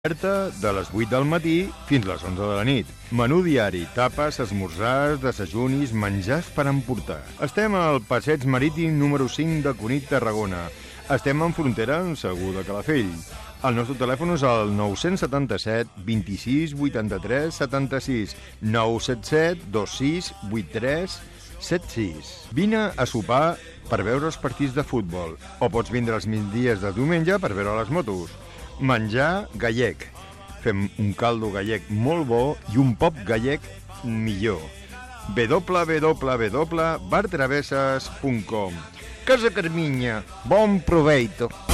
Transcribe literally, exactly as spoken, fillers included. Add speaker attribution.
Speaker 1: Oberta de les vuit del matí fins les onze de la nit. Menú diari, tapes, esmorzars, desajunis, menjars per emportar. Estem al passeig marítim número cinc de Cunit, Tarragona. Estem en frontera amb Segur de Calafell. El nostre telèfon és el nou set set, vint-i-sis, vuitanta-tres, setanta-sis, nou set set, dos sis, vuit tres, set sis. Vine a sopar per veure els partits de futbol, o pots vindre els migdies de diumenge per veure les motos. Menjar gallec. Fem un caldo gallec molt bo i un pop gallec millor. w w w punt bar travesses punt com. Casa Carminya, bon proveito.